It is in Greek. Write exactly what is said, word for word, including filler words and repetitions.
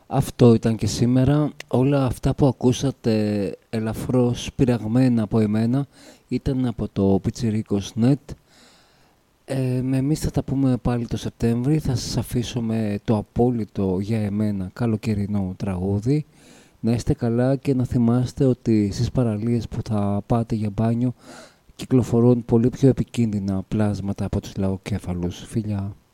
Αυτό ήταν και σήμερα. Όλα αυτά που ακούσατε ελαφρώς πειραγμένα από εμένα ήταν από το πιτσιρίκος τελεία νετ. Ε, με εμείς θα τα πούμε πάλι το Σεπτέμβρη. Θα σας αφήσω με το απόλυτο για εμένα καλοκαιρινό τραγούδι. Να είστε καλά και να θυμάστε ότι στις παραλίες που θα πάτε για μπάνιο κυκλοφορούν πολύ πιο επικίνδυνα πλάσματα από τους λαοκέφαλους. Φιλιά!